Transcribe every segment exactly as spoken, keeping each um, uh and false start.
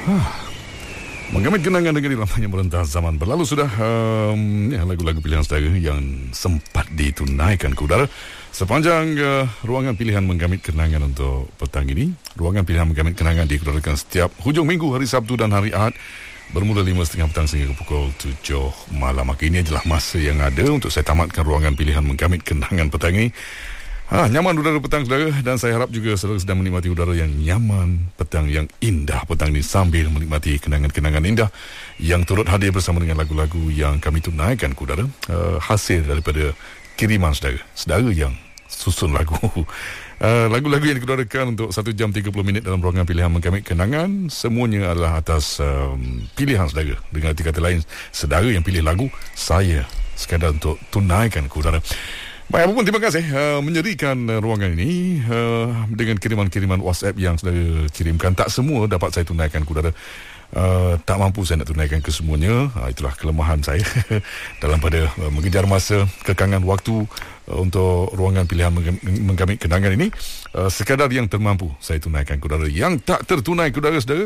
Menggamit kenangan dengan iramanya merentah zaman berlalu sudah. um, ya, Lagu-lagu pilihan saudara yang sempat ditunaikan ke udara sepanjang uh, ruangan pilihan menggamit kenangan untuk petang ini. Ruangan pilihan menggamit kenangan diudarakan setiap hujung minggu, hari Sabtu dan hari Ahad, bermula lima tiga puluh petang sehingga pukul tujuh malam. Maka ini adalah masa yang ada untuk saya tamatkan ruangan pilihan menggamit kenangan petang ini. Ha, nyaman udara petang saudara, dan saya harap juga saudara sedang menikmati udara yang nyaman petang yang indah petang ini sambil menikmati kenangan-kenangan indah yang turut hadir bersama dengan lagu-lagu yang kami tunaikan ke udara, uh, hasil daripada kiriman saudara, saudara yang susun lagu. Uh, lagu-lagu yang dikeluarkan untuk satu jam tiga puluh minit dalam ruangan pilihan menggamit kenangan, semuanya adalah atas um, pilihan saudara. Dengan arti kata lain, saudara yang pilih lagu, saya sekadar untuk tunaikan ke udara. Baik, apapun terima kasih uh, menyerikan uh, ruangan ini uh, dengan kiriman-kiriman WhatsApp yang saudara kirimkan. Tak semua dapat saya tunaikan ke udara. Uh, tak mampu saya nak tunaikan ke semuanya. uh, Itulah kelemahan saya dalam pada uh, mengejar masa, kekangan waktu uh, untuk ruangan pilihan menggamit kenangan ini. uh, Sekadar yang termampu saya tunaikan ke udara. Yang tak tertunai ke udara saudara,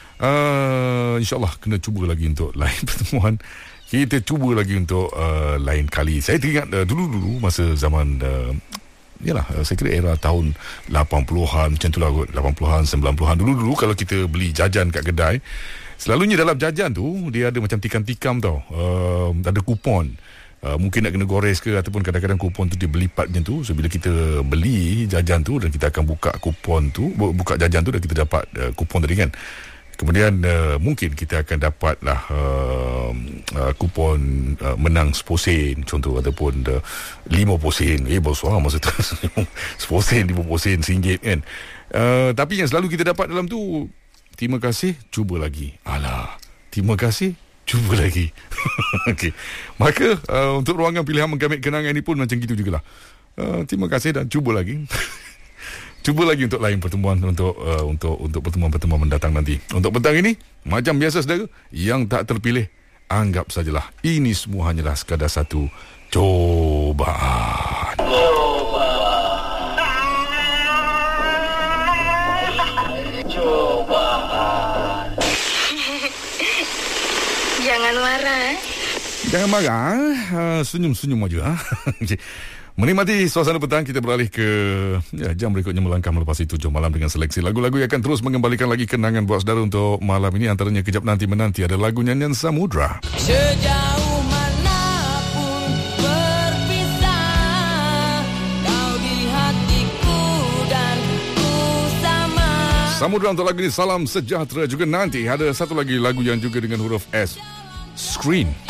uh, InsyaAllah kena cuba lagi untuk lain pertemuan. Kita cuba lagi untuk uh, lain kali. Saya teringat uh, dulu-dulu masa zaman uh, yalah, uh, saya kira era tahun lapan puluhan, macam itulah kot, lapan puluhan, sembilan puluhan. Dulu-dulu kalau kita beli jajan kat kedai, selalunya dalam jajan tu dia ada macam tikam-tikam tau, uh, ada kupon. Uh, mungkin nak kena gores ke, ataupun kadang-kadang kupon tu dia berlipat macam tu. So bila kita beli jajan tu dan kita akan buka kupon tu, buka jajan tu dan kita dapat uh, kupon tadi kan. Kemudian uh, mungkin kita akan dapatlah uh, uh, kupon uh, menang sepuluh sen contoh, ataupun uh, lima puluh sen. Eh besar masa tu sepuluh sen, lima puluh sen, singgit kan. Uh, tapi yang selalu kita dapat dalam tu, terima kasih, cuba lagi. Alah, terima kasih, cuba lagi. Okey. Maka uh, untuk ruangan pilihan menggamit kenangan ini pun macam gitu jugalah. Uh, terima kasih dan cuba lagi. Cuba lagi untuk lain pertemuan, untuk uh, untuk untuk pertemuan-pertemuan mendatang nanti. Untuk petang ini, macam biasa saudara, yang tak terpilih, anggap sajalah ini semua hanyalah sekadar satu cobaan. Cobaan. Jangan marah. Eh? Jangan marah, uh, senyum-senyum aja. Menikmati suasana petang, kita beralih ke ya, jam berikutnya melangkah melepasi tujuh malam dengan seleksi lagu-lagu yang akan terus mengembalikan lagi kenangan buat saudara untuk malam ini. Antaranya kejap nanti menanti ada lagu nyanyian Samudra. Sejauh manapun berpisah, kau di hatiku dan ku sama. Samudra untuk lagu ini. Salam sejahtera. Juga nanti ada satu lagi lagu yang juga dengan huruf S, Screen.